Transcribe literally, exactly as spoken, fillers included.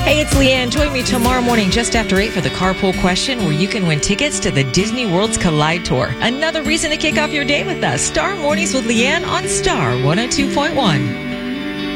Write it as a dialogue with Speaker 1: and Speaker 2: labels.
Speaker 1: Hey, it's Leanne. Join me tomorrow morning just after eight for the Carpool Question, where you can win tickets to the Disney World's Collide Tour. Another reason to kick off your day with us. Star Mornings with Leanne on Star one oh two point one.